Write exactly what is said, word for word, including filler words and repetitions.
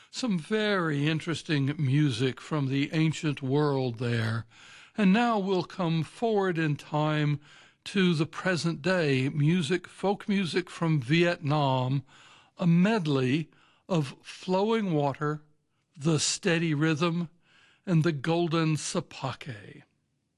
Some very interesting music from the ancient world there. And now we'll come forward in time to the present day music, folk music from Vietnam, a medley of Flowing Water, The Steady Rhythm, and the Golden Sapake.